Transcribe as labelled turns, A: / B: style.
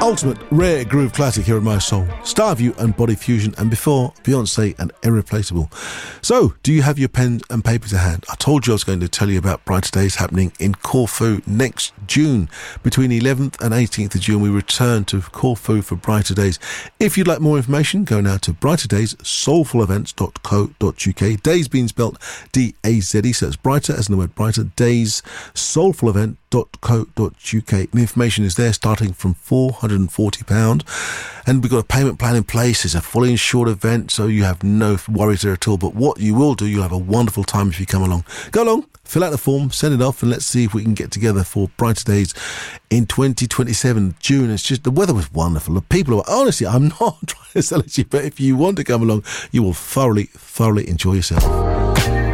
A: ultimate rare groove classic here at My Soul. Starview and Body Fusion, and before Beyonce and Irreplaceable. So, do you have your pen and paper to hand? I told you I was going to tell you about Brighter Days happening in Corfu next June. Between 11th and 18th of June, we return to Corfu for Brighter Days. If you'd like more information, go now to Brighter Days, soulfulevents.co.uk. Days being spelt D-A-Z-E, so it's brighter as in the word brighter. Days, soulfulevent.co.uk. The information is there starting from £440, and we've got a payment plan in place. It's a fully insured event, so you have no worries there at all. But what you will do, you'll have a wonderful time if you come along. Go along, fill out the form, send it off, and let's see if we can get together for Brighter Days in 2027 June. It's just, the weather was wonderful. The people are, honestly, I'm not trying to sell it to you, but if you want to come along, you will thoroughly enjoy yourself.